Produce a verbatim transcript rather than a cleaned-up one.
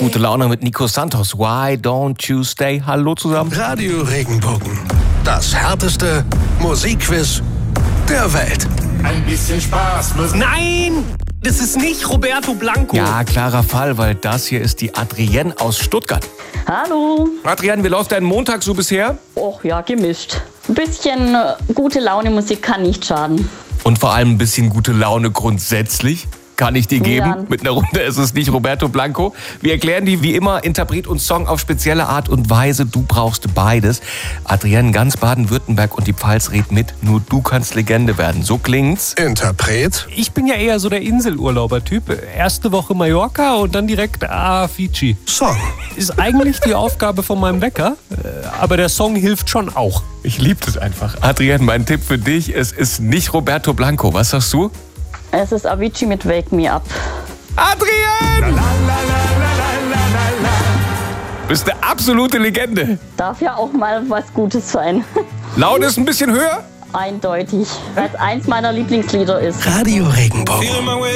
gute Laune mit Nico Santos. Why don't you stay? Hallo zusammen. Radio Regenbogen. Das härteste Musikquiz der Welt. Ein bisschen Spaß muss... Nein! Das ist nicht Roberto Blanco. Ja, klarer Fall, weil das hier ist die Adrienne aus Stuttgart. Hallo. Adrienne, wie läuft dein Montag so bisher? Och ja, gemischt. Ein bisschen äh, gute Laune Musik kann nicht schaden. Und vor allem ein bisschen gute Laune grundsätzlich. Kann ich dir geben. Ja. Mit einer Runde ist es nicht Roberto Blanco. Wir erklären die wie immer Interpret und Song auf spezielle Art und Weise. Du brauchst beides. Adrienne, ganz Baden-Württemberg und die Pfalz redet mit. Nur du kannst Legende werden. So klingt's. Interpret. Ich bin ja eher so der Inselurlauber-Typ. Erste Woche Mallorca und dann direkt ah, Fidschi. Song. Ist eigentlich die Aufgabe von meinem Wecker, aber der Song hilft schon auch. Ich liebe das einfach. Adrienne, mein Tipp für dich, es ist nicht Roberto Blanco. Was sagst du? Es ist Avicii mit Wake Me Up. Adrienne! Bist eine absolute Legende. Darf ja auch mal was Gutes sein. Laune ist ein bisschen höher? Eindeutig. Weil es eins meiner Lieblingslieder ist. Radio Regenbogen.